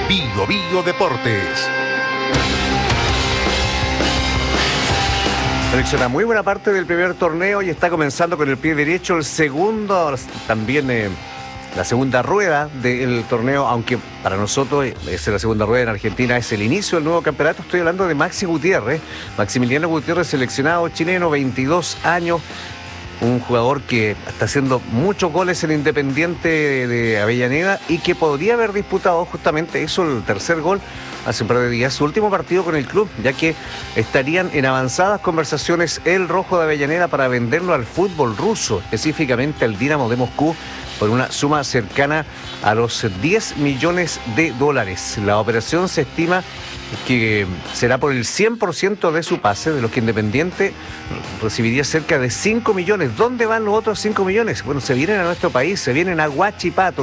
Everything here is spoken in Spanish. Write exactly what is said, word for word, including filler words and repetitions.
Bio Bio Deportes. Selecciona muy buena parte del primer torneo y está comenzando con el pie derecho el segundo, también eh, la segunda rueda del torneo, aunque para nosotros es la segunda rueda en Argentina, es el inicio del nuevo campeonato. Estoy hablando de Maxi Gutiérrez, Maximiliano Gutiérrez, seleccionado chileno, veintidós años, un jugador que está haciendo muchos goles en Independiente de Avellaneda y que podría haber disputado, justamente hizo el tercer gol hace un par de días, su último partido con el club, ya que estarían en avanzadas conversaciones el Rojo de Avellaneda para venderlo al fútbol ruso, específicamente al Dinamo de Moscú, por una suma cercana a los diez millones de dólares. La operación se estima que será por el cien por ciento de su pase, de los que Independiente recibiría cerca de cinco millones. ¿Dónde van los otros cinco millones? Bueno, se vienen a nuestro país, se vienen a Huachipato.